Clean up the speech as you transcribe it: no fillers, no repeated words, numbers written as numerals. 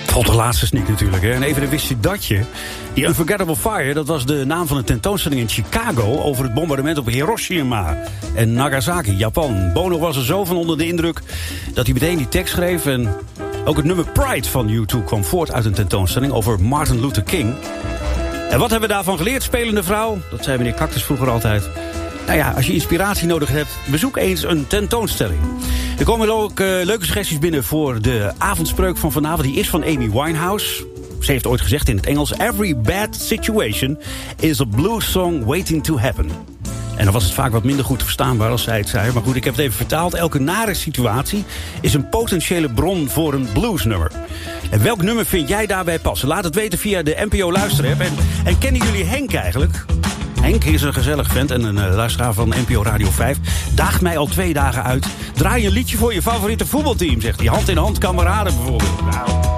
Tot de laatste sneak natuurlijk. Hè. En even wist je dat je... Die Unforgettable Fire, dat was de naam van een tentoonstelling in Chicago... over het bombardement op Hiroshima en Nagasaki, Japan. Bono was er zo van onder de indruk dat hij meteen die tekst schreef... en ook het nummer Pride van U2 kwam voort uit een tentoonstelling... over Martin Luther King. En wat hebben we daarvan geleerd, spelende vrouw? Dat zei meneer Cactus vroeger altijd. Nou ja, als je inspiratie nodig hebt, bezoek eens een tentoonstelling. Er komen ook leuke suggesties binnen voor de avondspreuk van vanavond. Die is van Amy Winehouse. Ze heeft ooit gezegd in het Engels... Every bad situation is a blues song waiting to happen. En dan was het vaak wat minder goed verstaanbaar als zij het zei. Maar goed, ik heb het even vertaald. Elke nare situatie is een potentiële bron voor een bluesnummer. En welk nummer vind jij daarbij passen? Laat het weten via de NPO Luisterapp. En kennen jullie Henk eigenlijk? Henk is een gezellig vent en een luisteraar van NPO Radio 5. Daagt mij al 2 dagen uit. Draai een liedje voor je favoriete voetbalteam, zegt hij. Hand in hand kameraden bijvoorbeeld. Nou.